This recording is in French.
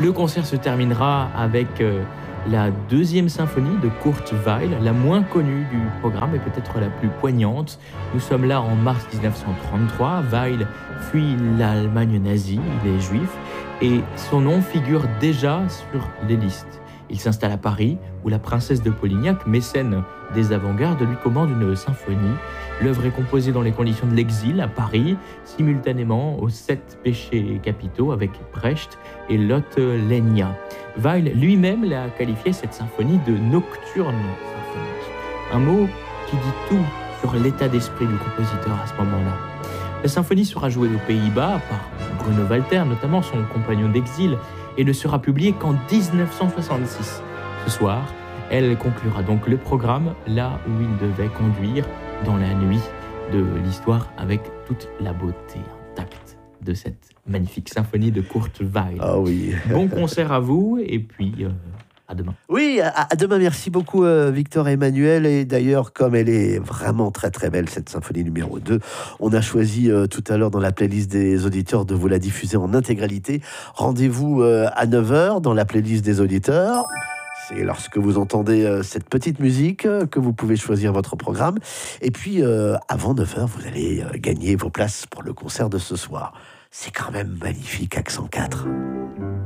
Le concert se terminera avec la deuxième symphonie de Kurt Weill, la moins connue du programme et peut-être la plus poignante. Nous sommes là en mars 1933. Weill fuit l'Allemagne nazie, il est juif, et son nom figure déjà sur les listes. Il s'installe à Paris, où la princesse de Polignac, mécène des avant-gardes, lui commande une symphonie. L'œuvre est composée dans les conditions de l'exil à Paris, simultanément aux 7 péchés capitaux avec Brecht et Lotte Lenya. Weill lui-même l'a qualifié cette symphonie de nocturne symphonique. Un mot qui dit tout sur l'état d'esprit du compositeur à ce moment-là. La symphonie sera jouée aux Pays-Bas par Bruno Walter, notamment son compagnon d'exil, et ne sera publiée qu'en 1966. Ce soir, elle conclura donc le programme là où il devait conduire dans la nuit de l'histoire avec toute la beauté intacte de cette magnifique symphonie de Kurt Weill. Ah oui. Bon concert à vous et puis à demain. Oui, à demain. Merci beaucoup Victor et Emmanuel. Et d'ailleurs, comme elle est vraiment très très belle, cette symphonie numéro 2, on a choisi tout à l'heure dans la playlist des auditeurs de vous la diffuser en intégralité. Rendez-vous à 9h dans la playlist des auditeurs. C'est lorsque vous entendez cette petite musique que vous pouvez choisir votre programme. Et puis, avant 9h, vous allez gagner vos places pour le concert de ce soir. C'est quand même magnifique, Accent 4.